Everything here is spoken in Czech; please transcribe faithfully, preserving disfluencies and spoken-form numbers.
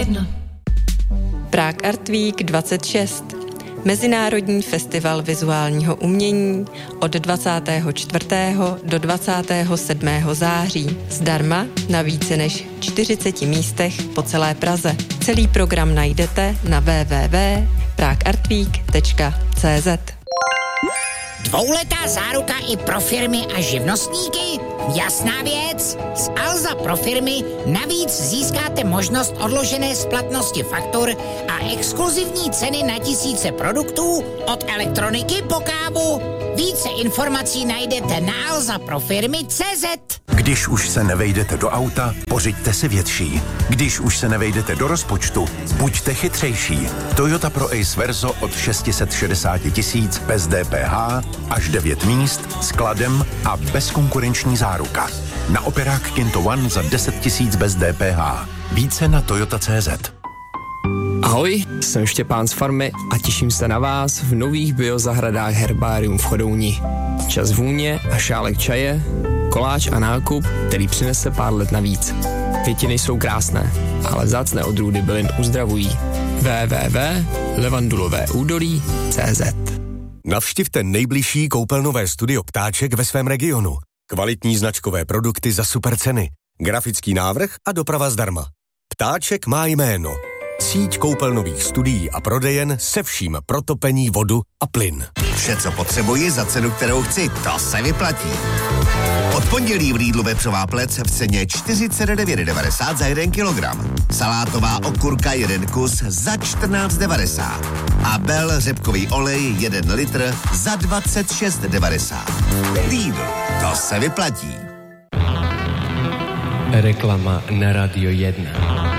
jedna. Prague Art Week dvacet šest. Mezinárodní festival vizuálního umění od dvacátého čtvrtého do dvacátého sedmého září. Zdarma na více než čtyřiceti místech po celé Praze. Celý program najdete na w w w tečka prague art week tečka c z. Dvouletá záruka i pro firmy a živnostníky? Jasná věc. S Alza pro firmy navíc získáte možnost odložené splatnosti faktur a exkluzivní ceny na tisíce produktů od elektroniky po kávu. Více informací najdete na alza pro firmy tečka cé zet. Když už se nevejdete do auta, pořiďte si větší. Když už se nevejdete do rozpočtu, buďte chytřejší. Toyota Pro Ace Verso od šest set šedesát tisíc bez D P H, až devět míst, skladem a bezkonkurenční záruka. Na operák Kinto One za deset tisíc bez D P H. Více na toyota tečka cé zet. Ahoj, jsem Štěpán z farmy a těším se na vás v nových biozahradách Herbarium v Chodouni. Čas vůně a šálek čaje, koláč a nákup, který přinese pár let navíc. Květiny jsou krásné, ale vzácné odrůdy bylin uzdravují. w w w tečka levandulové údolí tečka cé zet. Navštivte nejbližší koupelnové studio Ptáček ve svém regionu. Kvalitní značkové produkty za super ceny, grafický návrh a doprava zdarma. Ptáček má jméno. Síť koupelnových studií a prodejen se vším pro topení, vodu a plyn. Vše, co potřebuji za cenu, kterou chci, to se vyplatí. Od pondělí v Lidlu vepřová plec v ceně čtyřicet devět devadesát za jeden kilogram. Salátová okurka jeden kus za čtrnáct devadesát. A Bell řepkový olej jeden litr za dvacet šest devadesát. Lidl, to se vyplatí. Reklama na Radio jedna.